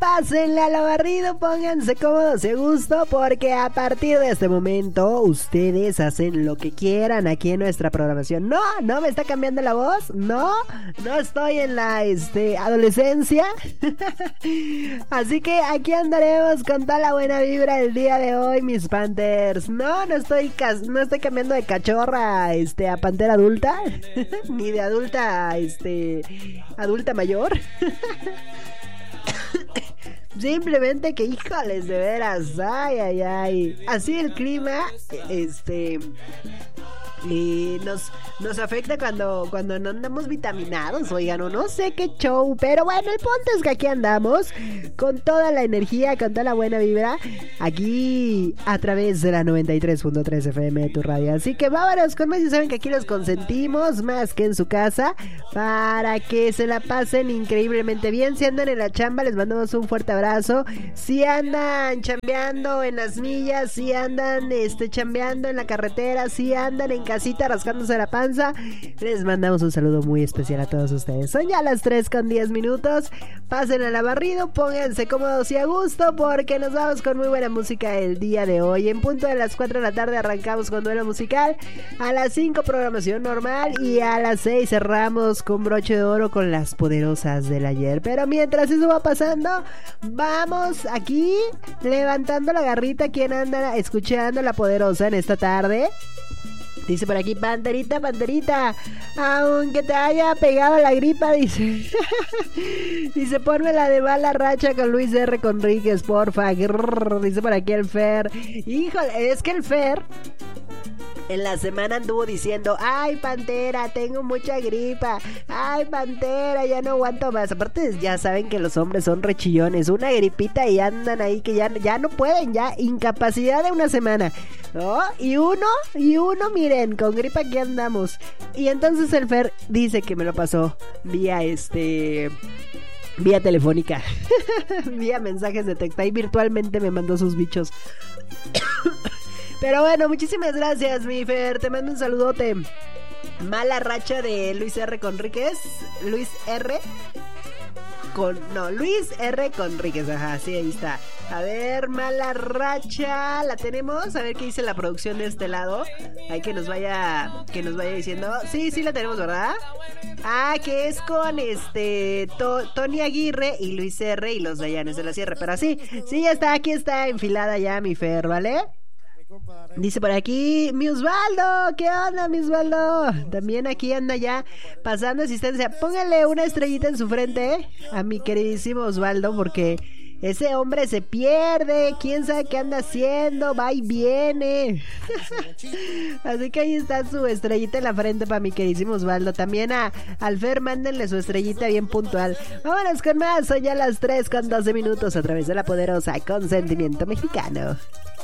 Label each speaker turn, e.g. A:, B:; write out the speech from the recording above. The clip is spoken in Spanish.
A: pásenle a lo barrido, pónganse cómodos y a gusto, porque a partir de este momento ustedes hacen lo que quieran aquí en nuestra programación. No me está cambiando la voz, no estoy en la adolescencia. Así que aquí andaremos con toda la buena vibra el día de hoy, mis Panthers. No estoy cambiando de cachorra a pantera adulta, ni de adulta adulta mayor. Simplemente que, híjoles, de veras, ay, así el clima, y nos afecta cuando no andamos vitaminados, oigan, o no sé qué show, pero bueno, el punto es que aquí andamos con toda la energía, con toda la buena vibra, aquí a través de la 93.3 FM de tu radio. Así que vámonos con más, y saben que aquí los consentimos más que en su casa, para que se la pasen increíblemente bien. Si andan en la chamba, les mandamos un fuerte abrazo. Si andan chambeando en las millas, si andan chambeando en la carretera, si andan en casita rascándose la panza, les mandamos un saludo muy especial a todos ustedes. Son ya las 3:10. Pasen a la barrido, pónganse cómodos y a gusto, porque nos vamos con muy buena música el día de hoy. En punto de las 4 de la tarde arrancamos con duelo musical, a las 5 programación normal, y a las 6 cerramos con broche de oro con las poderosas del ayer. Pero mientras eso va pasando, vamos aquí levantando la garrita. ¿Quién anda escuchando la poderosa en esta tarde? Dice por aquí, Panterita, aunque te haya pegado la gripa, dice. Dice, ponme la de mala racha con Luis R. Conríquez, porfa. Grrr, dice por aquí el Fer. Híjole, es que el Fer en la semana anduvo diciendo, ay, Pantera, tengo mucha gripa, ay, Pantera, ya no aguanto más. Aparte, ya saben que los hombres son rechillones, una gripita y andan ahí que ya no pueden, ya incapacidad de una semana, ¿no? Y uno, miren, con gripa aquí andamos. Y entonces el Fer dice que me lo pasó vía vía telefónica, vía mensajes de texto, ahí virtualmente me mandó sus bichos. Pero bueno, muchísimas gracias, mi Fer. Te mando un saludote. Mala racha de Luis R. Conríquez. Luis R. Conríquez. Ajá, sí, ahí está. A ver, mala racha. La tenemos. A ver qué dice la producción de este lado. Ahí que nos vaya diciendo. Sí, la tenemos, ¿verdad? Ah, que es con Tony Aguirre y Luis R. y los Dayanes de la Sierra. Pero sí, ya está. Aquí está enfilada ya mi Fer, ¿vale? Dice por aquí, mi Osvaldo, ¿qué onda, mi Osvaldo? También aquí anda ya pasando asistencia. Póngale una estrellita en su frente a mi queridísimo Osvaldo, porque ese hombre se pierde, quién sabe qué anda haciendo, va y viene. Así que ahí está su estrellita en la frente para mi queridísimo Osvaldo. También al Fer, mándenle su estrellita bien puntual. Vámonos con más, son ya las 3:12 a través de la poderosa Consentimiento Mexicano.